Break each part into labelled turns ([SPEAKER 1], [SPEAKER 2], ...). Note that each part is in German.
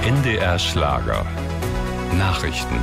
[SPEAKER 1] NDR Schlager. Nachrichten.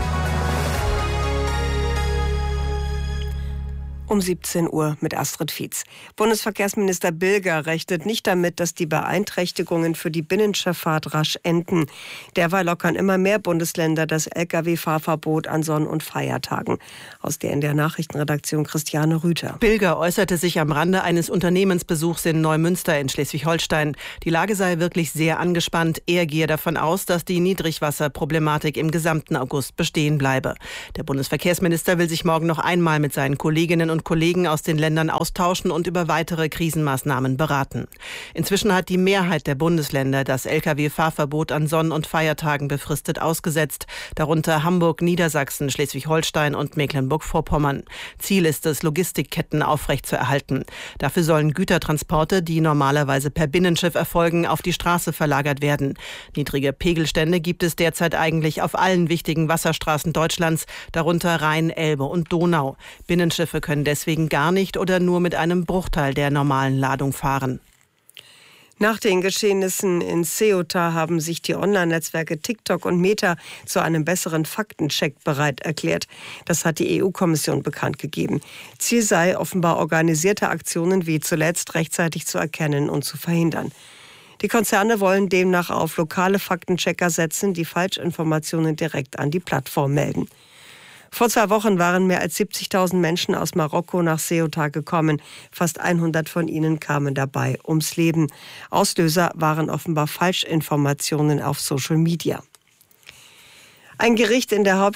[SPEAKER 2] Um 17 Uhr mit Astrid Fietz. Bundesverkehrsminister Bilger rechnet nicht damit, dass die Beeinträchtigungen für die Binnenschifffahrt rasch enden. Derweil lockern immer mehr Bundesländer das Lkw-Fahrverbot an Sonn- und Feiertagen. Aus der NDR Nachrichtenredaktion Christiane Rüther.
[SPEAKER 3] Bilger äußerte sich am Rande eines Unternehmensbesuchs in Neumünster in Schleswig-Holstein. Die Lage sei wirklich sehr angespannt. Er gehe davon aus, dass die Niedrigwasserproblematik im gesamten August bestehen bleibe. Der Bundesverkehrsminister will sich morgen noch einmal mit seinen Kolleginnen und Kollegen aus den Ländern austauschen und über weitere Krisenmaßnahmen beraten. Inzwischen hat die Mehrheit der Bundesländer das Lkw-Fahrverbot an Sonn- und Feiertagen befristet ausgesetzt, darunter Hamburg, Niedersachsen, Schleswig-Holstein und Mecklenburg-Vorpommern. Ziel ist es, Logistikketten aufrechtzuerhalten. Dafür sollen Gütertransporte, die normalerweise per Binnenschiff erfolgen, auf die Straße verlagert werden. Niedrige Pegelstände gibt es derzeit eigentlich auf allen wichtigen Wasserstraßen Deutschlands, darunter Rhein, Elbe und Donau. Binnenschiffe können deswegen gar nicht oder nur mit einem Bruchteil der normalen Ladung fahren.
[SPEAKER 2] Nach den Geschehnissen in Ceuta haben sich die Online-Netzwerke TikTok und Meta zu einem besseren Faktencheck bereit erklärt. Das hat die EU-Kommission bekannt gegeben. Ziel sei offenbar, organisierte Aktionen wie zuletzt rechtzeitig zu erkennen und zu verhindern. Die Konzerne wollen demnach auf lokale Faktenchecker setzen, die Falschinformationen direkt an die Plattform melden. Vor 2 Wochen waren mehr als 70.000 Menschen aus Marokko nach Ceuta gekommen. Fast 100 von ihnen kamen dabei ums Leben. Auslöser waren offenbar Falschinformationen auf Social Media. Ein Gericht in der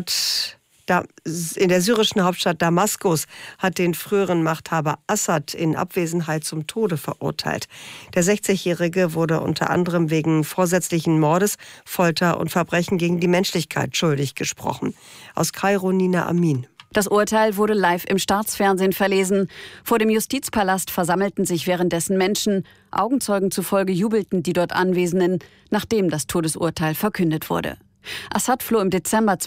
[SPEAKER 2] syrischen Hauptstadt Damaskus hat den früheren Machthaber Assad in Abwesenheit zum Tode verurteilt. Der 60-Jährige wurde unter anderem wegen vorsätzlichen Mordes, Folter und Verbrechen gegen die Menschlichkeit schuldig gesprochen. Aus Kairo Nina Amin.
[SPEAKER 4] Das Urteil wurde live im Staatsfernsehen verlesen. Vor dem Justizpalast versammelten sich währenddessen Menschen. Augenzeugen zufolge jubelten die dort Anwesenden, nachdem das Todesurteil verkündet wurde. Assad floh im Dezember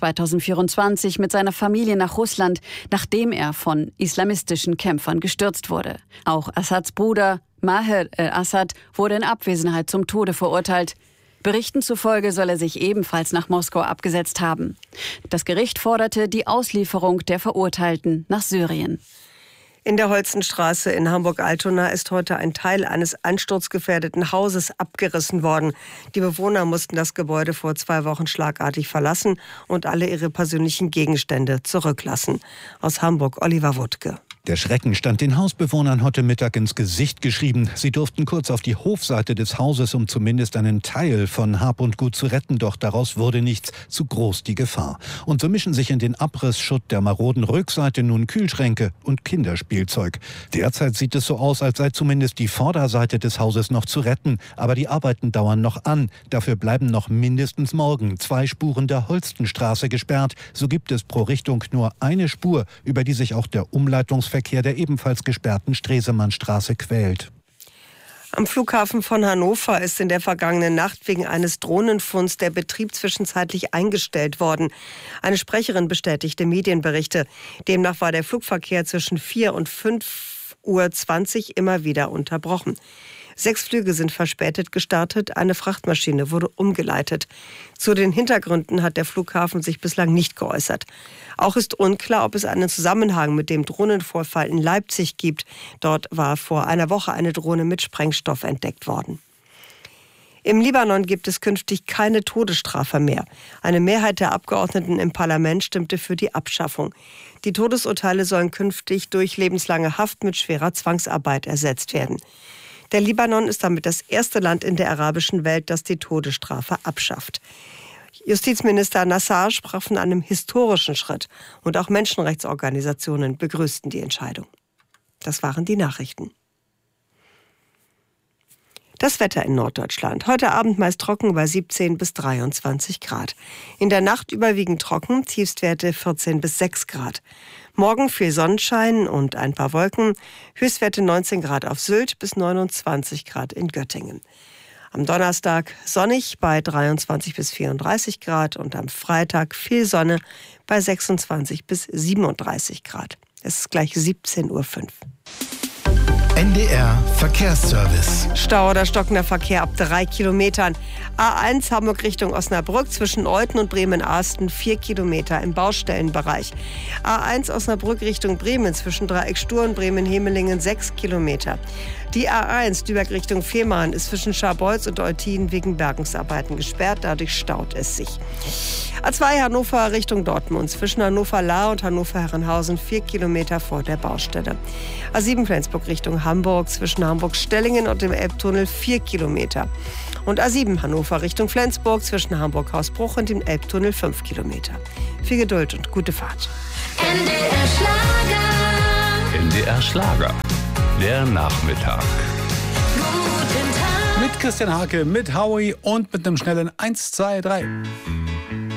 [SPEAKER 4] 2024 mit seiner Familie nach Russland, nachdem er von islamistischen Kämpfern gestürzt wurde. Auch Assads Bruder Maher al-Assad wurde in Abwesenheit zum Tode verurteilt. Berichten zufolge soll er sich ebenfalls nach Moskau abgesetzt haben. Das Gericht forderte die Auslieferung der Verurteilten nach Syrien.
[SPEAKER 2] In der Holzenstraße in Hamburg-Altona ist heute ein Teil eines einsturzgefährdeten Hauses abgerissen worden. Die Bewohner mussten das Gebäude vor 2 Wochen schlagartig verlassen und alle ihre persönlichen Gegenstände zurücklassen. Aus Hamburg Oliver Wuttke.
[SPEAKER 5] Der Schrecken stand den Hausbewohnern heute Mittag ins Gesicht geschrieben. Sie durften kurz auf die Hofseite des Hauses, um zumindest einen Teil von Hab und Gut zu retten. Doch daraus wurde nichts, zu groß die Gefahr. Und so mischen sich in den Abrissschutt der maroden Rückseite nun Kühlschränke und Kinderspielzeug. Derzeit sieht es so aus, als sei zumindest die Vorderseite des Hauses noch zu retten. Aber die Arbeiten dauern noch an. Dafür bleiben noch mindestens morgen 2 Spuren der Holstenstraße gesperrt. So gibt es pro Richtung nur eine Spur, über die sich auch der Umleitungsverkehr der ebenfalls gesperrten Stresemannstraße quält.
[SPEAKER 2] Am Flughafen von Hannover ist in der vergangenen Nacht wegen eines Drohnenfunds der Betrieb zwischenzeitlich eingestellt worden. Eine Sprecherin bestätigte Medienberichte. Demnach war der Flugverkehr zwischen 4 und 5:20 Uhr immer wieder unterbrochen. 6 Flüge sind verspätet gestartet, eine Frachtmaschine wurde umgeleitet. Zu den Hintergründen hat der Flughafen sich bislang nicht geäußert. Auch ist unklar, ob es einen Zusammenhang mit dem Drohnenvorfall in Leipzig gibt. Dort war vor einer Woche eine Drohne mit Sprengstoff entdeckt worden. Im Libanon gibt es künftig keine Todesstrafe mehr. Eine Mehrheit der Abgeordneten im Parlament stimmte für die Abschaffung. Die Todesurteile sollen künftig durch lebenslange Haft mit schwerer Zwangsarbeit ersetzt werden. Der Libanon ist damit das erste Land in der arabischen Welt, das die Todesstrafe abschafft. Justizminister Nassar sprach von einem historischen Schritt und auch Menschenrechtsorganisationen begrüßten die Entscheidung. Das waren die Nachrichten. Das Wetter in Norddeutschland. Heute Abend meist trocken bei 17 bis 23 Grad. In der Nacht überwiegend trocken, Tiefstwerte 14 bis 6 Grad. Morgen viel Sonnenschein und ein paar Wolken. Höchstwerte 19 Grad auf Sylt bis 29 Grad in Göttingen. Am Donnerstag sonnig bei 23 bis 34 Grad und am Freitag viel Sonne bei 26 bis 37 Grad. Es ist gleich 17:05 Uhr.
[SPEAKER 6] NDR Verkehrsservice.
[SPEAKER 2] Stau oder stockender Verkehr ab 3 Kilometern. A1 Hamburg Richtung Osnabrück zwischen Olten und Bremen-Arsten 4 Kilometer im Baustellenbereich. A1 Osnabrück Richtung Bremen zwischen Dreieck-Stur und Bremen-Hemelingen 6 Kilometer. Die A1 Lübeck Richtung Fehmarn ist zwischen Scharbeutz und Eutin wegen Bergungsarbeiten gesperrt. Dadurch staut es sich. A2 Hannover Richtung Dortmund zwischen Hannover-Lahr und Hannover-Herrenhausen 4 Kilometer vor der Baustelle. A7 Flensburg Richtung Hamburg zwischen Hamburg-Stellingen und dem Elbtunnel 4 Kilometer. Und A7 Hannover Richtung Flensburg zwischen Hamburg-Hausbruch und dem Elbtunnel 5 Kilometer. Viel Geduld und gute Fahrt.
[SPEAKER 1] NDR Schlager. NDR Schlager. Der Nachmittag.
[SPEAKER 7] Mit Christian Hake, mit Howie und mit einem schnellen 1, 2, 3.